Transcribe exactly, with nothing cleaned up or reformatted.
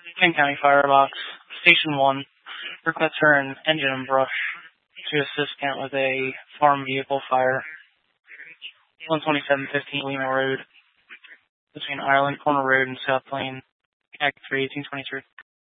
King County Firebox, Station one, request for an engine and brush to assist Kent with a farm vehicle fire. one twenty-seven fifteen Lima Road, between Ireland Corner Road and South Plain, Act three, eighteen twenty-three.